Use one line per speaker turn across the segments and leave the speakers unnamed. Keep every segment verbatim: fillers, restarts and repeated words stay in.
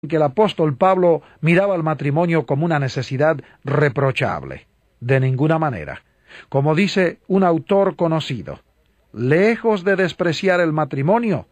que el apóstol Pablo miraba el matrimonio como una necesidad reprochable. De ninguna manera. Como dice un autor conocido, lejos de despreciar el matrimonio,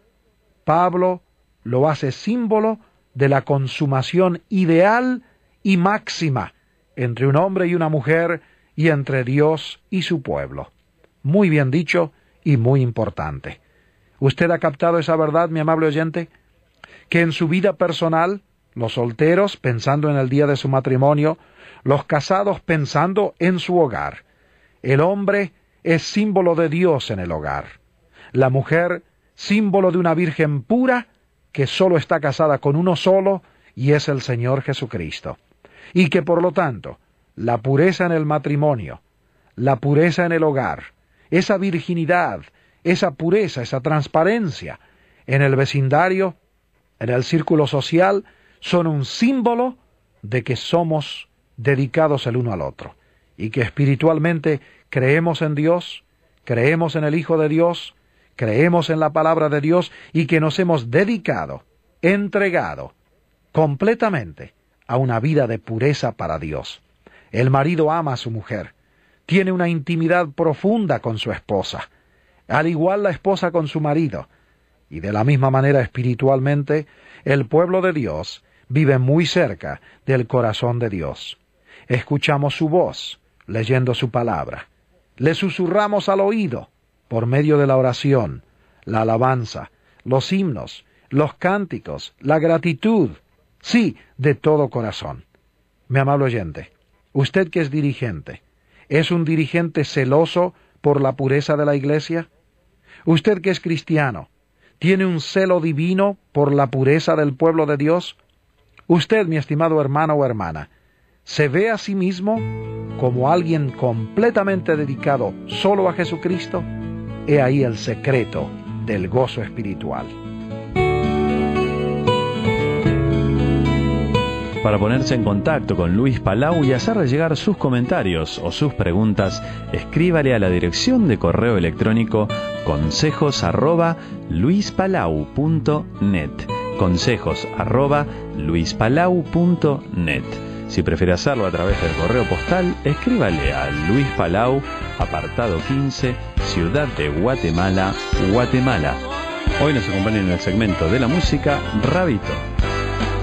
Pablo lo hace símbolo de la consumación ideal y máxima entre un hombre y una mujer y entre Dios y su pueblo. Muy bien dicho y muy importante. ¿Usted ha captado esa verdad, mi amable oyente? Que en su vida personal, los solteros pensando en el día de su matrimonio, los casados pensando en su hogar. El hombre es símbolo de Dios en el hogar. La mujer, símbolo de una virgen pura que solo está casada con uno solo y es el Señor Jesucristo. Y que por lo tanto, la pureza en el matrimonio, la pureza en el hogar, esa virginidad, esa pureza, esa transparencia en el vecindario, en el círculo social, son un símbolo de que somos dedicados el uno al otro y que espiritualmente creemos en Dios, creemos en el Hijo de Dios, creemos en la palabra de Dios y que nos hemos dedicado, entregado completamente a una vida de pureza para Dios. El marido ama a su mujer, tiene una intimidad profunda con su esposa, al igual la esposa con su marido, y de la misma manera espiritualmente, el pueblo de Dios vive muy cerca del corazón de Dios. Escuchamos su voz, leyendo su palabra. Le susurramos al oído, por medio de la oración, la alabanza, los himnos, los cánticos, la gratitud, sí, de todo corazón. Mi amable oyente, usted que es dirigente, ¿es un dirigente celoso por la pureza de la iglesia? Usted que es cristiano, ¿tiene un celo divino por la pureza del pueblo de Dios? Usted, mi estimado hermano o hermana, ¿se ve a sí mismo como alguien completamente dedicado solo a Jesucristo? He ahí el secreto del gozo espiritual.
Para ponerse en contacto con Luis Palau y hacerle llegar sus comentarios o sus preguntas, escríbale a la dirección de correo electrónico consejos arroba luispalau punto net. Consejos arroba luispalau punto net. Si prefiere hacerlo a través del correo postal, escríbale a Luis Palau, apartado quince, Ciudad de Guatemala, Guatemala. Hoy nos acompaña en el segmento de la música Rabito.